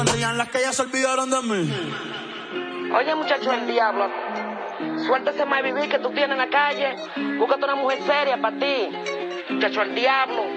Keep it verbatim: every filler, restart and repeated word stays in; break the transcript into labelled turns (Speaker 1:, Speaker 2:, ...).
Speaker 1: Rían las que ya se olvidaron de mí.
Speaker 2: Oye, muchacho, el diablo. Suéltese más vivir que tú tienes en la calle. Búscate una mujer seria para ti. Muchacho, el diablo.